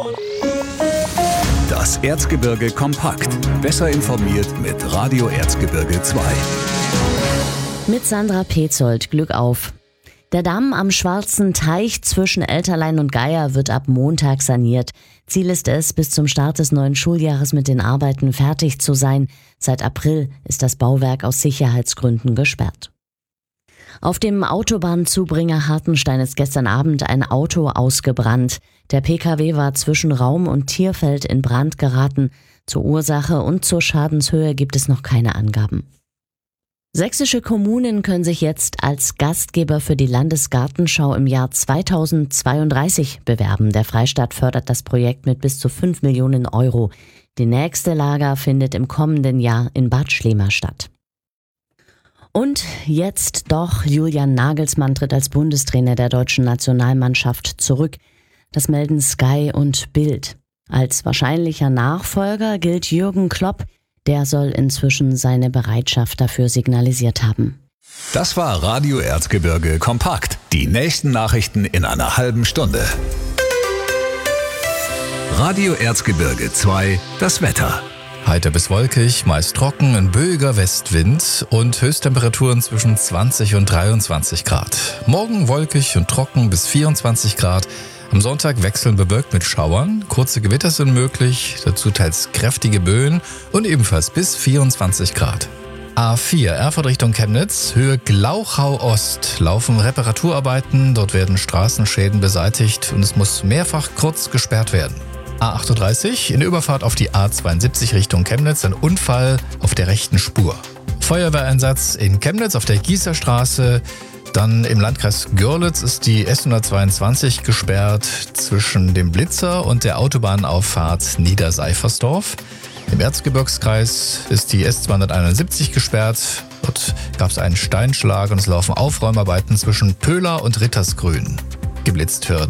Das Erzgebirge kompakt. Besser informiert mit Radio Erzgebirge 2. Mit Sandra Petzold, Glück auf. Der Damm am Schwarzen Teich zwischen Elterlein und Geier wird ab Montag saniert. Ziel ist es, bis zum Start des neuen Schuljahres mit den Arbeiten fertig zu sein. Seit April ist das Bauwerk aus Sicherheitsgründen gesperrt. Auf dem Autobahnzubringer Hartenstein ist gestern Abend ein Auto ausgebrannt. Der Pkw war zwischen Raum und Tierfeld in Brand geraten. Zur Ursache und zur Schadenshöhe gibt es noch keine Angaben. Sächsische Kommunen können sich jetzt als Gastgeber für die Landesgartenschau im Jahr 2032 bewerben. Der Freistaat fördert das Projekt mit bis zu 5 Millionen Euro. Die nächste Lager findet im kommenden Jahr in Bad Schlema statt. Und jetzt doch, Julian Nagelsmann tritt als Bundestrainer der deutschen Nationalmannschaft zurück. Das melden Sky und Bild. Als wahrscheinlicher Nachfolger gilt Jürgen Klopp. Der soll inzwischen seine Bereitschaft dafür signalisiert haben. Das war Radio Erzgebirge kompakt. Die nächsten Nachrichten in einer halben Stunde. Radio Erzgebirge 2, das Wetter. Heiter bis wolkig, meist trocken, ein böiger Westwind und Höchsttemperaturen zwischen 20 und 23 Grad. Morgen wolkig und trocken bis 24 Grad. Am Sonntag wechseln bewölkt mit Schauern, kurze Gewitter sind möglich, dazu teils kräftige Böen und ebenfalls bis 24 Grad. A4 Erfurt Richtung Chemnitz, Höhe Glauchau Ost, laufen Reparaturarbeiten, dort werden Straßenschäden beseitigt und es muss mehrfach kurz gesperrt werden. A38 in der Überfahrt auf die A72 Richtung Chemnitz, ein Unfall auf der rechten Spur. Feuerwehreinsatz in Chemnitz auf der Gießerstraße. Dann im Landkreis Görlitz ist die S122 gesperrt zwischen dem Blitzer und der Autobahnauffahrt Niederseifersdorf. Im Erzgebirgskreis ist die S271 gesperrt. Dort gab es einen Steinschlag und es laufen Aufräumarbeiten zwischen Pöhler und Rittersgrün. Geblitzt wird